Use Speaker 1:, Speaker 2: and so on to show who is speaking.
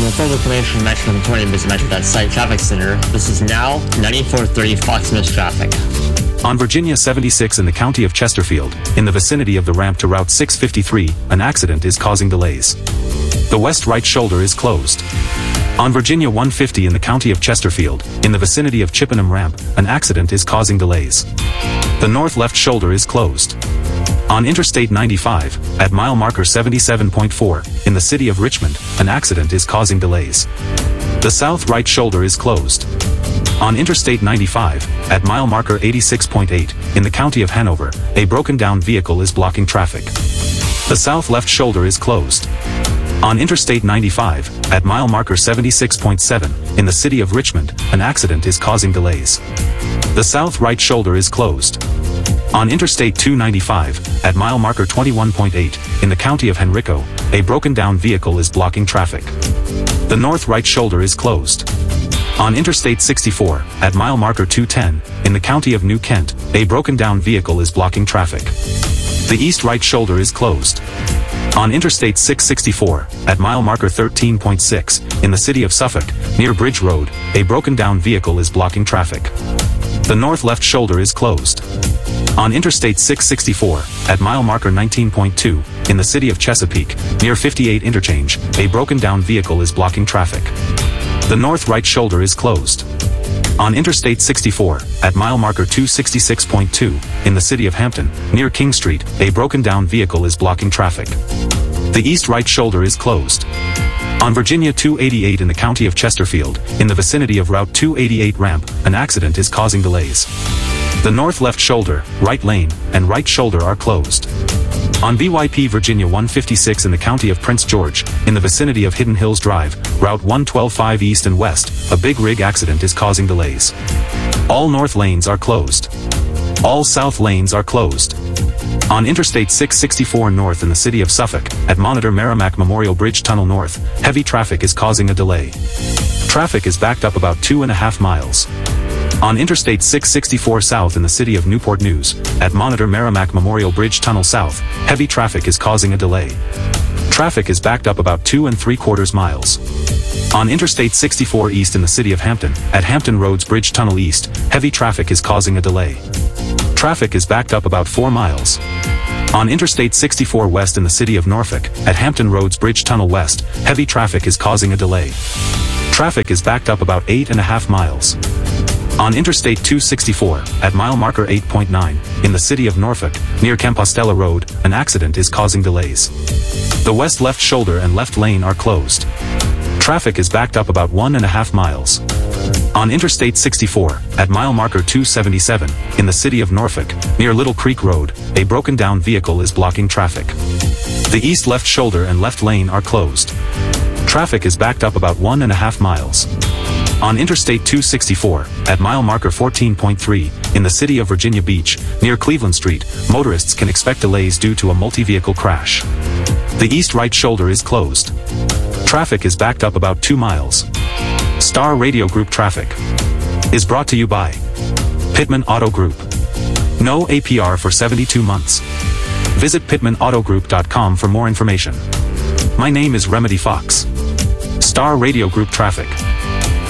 Speaker 1: With full information from Metro 20 Busy Metro.site Traffic Center, this is now 9430 Fox Mills traffic.
Speaker 2: On Virginia 76 in the county of Chesterfield, in the vicinity of the ramp to Route 653, an accident is causing delays. The west right shoulder is closed. On Virginia 150 in the county of Chesterfield, in the vicinity of Chippenham ramp, an accident is causing delays. The north left shoulder is closed. On Interstate 95, at mile marker 77.4, in the city of Richmond, an accident is causing delays. The south right shoulder is closed. On Interstate 95, at mile marker 86.8, in the county of Hanover, a broken down vehicle is blocking traffic. The south left shoulder is closed. On Interstate 95, at mile marker 76.7, in the city of Richmond, an accident is causing delays. The south right shoulder is closed. On Interstate 295, at mile marker 21.8, in the county of Henrico, a broken down vehicle is blocking traffic. The north right shoulder is closed. On Interstate 64, at mile marker 210, in the county of New Kent, a broken down vehicle is blocking traffic. The east right shoulder is closed. On Interstate 664, at mile marker 13.6, in the city of Suffolk, near Bridge Road, a broken down vehicle is blocking traffic. The north left shoulder is closed. On Interstate 664, at mile marker 19.2, in the city of Chesapeake, near 58 Interchange, a broken down vehicle is blocking traffic. The north right shoulder is closed. On Interstate 64, at mile marker 266.2, in the city of Hampton, near King Street, a broken down vehicle is blocking traffic. The east right shoulder is closed. On Virginia 288 in the county of Chesterfield, in the vicinity of Route 288 ramp, an accident is causing delays. The north left shoulder, right lane, and right shoulder are closed. On BYP Virginia 156 in the county of Prince George, in the vicinity of Hidden Hills Drive, Route 112-5 east and west, a big rig accident is causing delays. All north lanes are closed. All south lanes are closed. On Interstate 664 north in the city of Suffolk, at Monitor Merrimack Memorial Bridge Tunnel North, heavy traffic is causing a delay. Traffic is backed up about 2.5 miles. On Interstate 664 south in the city of Newport News, at Monitor Merrimack Memorial Bridge Tunnel South, heavy traffic is causing a delay. Traffic is backed up about 2.75 miles. On Interstate 64 east in the city of Hampton, at Hampton Roads Bridge Tunnel East, heavy traffic is causing a delay. Traffic is backed up about 4 miles. On Interstate 64 west in the city of Norfolk, at Hampton Roads Bridge Tunnel West, heavy traffic is causing a delay. Traffic is backed up about 8.5 miles. On Interstate 264, at mile marker 8.9, in the city of Norfolk, near Compostela Road, an accident is causing delays. The west left shoulder and left lane are closed. Traffic is backed up about 1.5 miles. On Interstate 64, at mile marker 277, in the city of Norfolk, near Little Creek Road, a broken down vehicle is blocking traffic. The east left shoulder and left lane are closed. Traffic is backed up about 1.5 miles. On Interstate 264, at mile marker 14.3, in the city of Virginia Beach, near Cleveland Street, motorists can expect delays due to a multi-vehicle crash. The east right shoulder is closed. Traffic is backed up about 2 miles. Star Radio Group Traffic is brought to you by Pittman Auto Group. No APR for 72 months. Visit pittmanautogroup.com for more information. My name is Remedy Fox. Star Radio Group Traffic.